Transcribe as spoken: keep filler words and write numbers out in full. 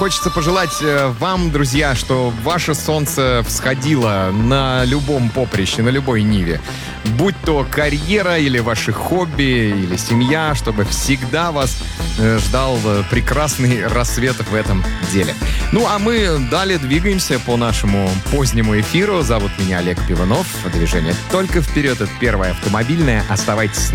хочется пожелать э, вам, друзья, что ваше солнце всходило на любом поприще, на любой ниве. Будь то карьера или ваши хобби, или семья, чтобы всегда вас э, ждал э, прекрасный рассвет в этом деле. Ну, а мы далее двигаемся по нашему позднему эфиру. Зовут меня Олег Пиванов. Движение только вперед. Это первое автомобильное. Оставайтесь с нами.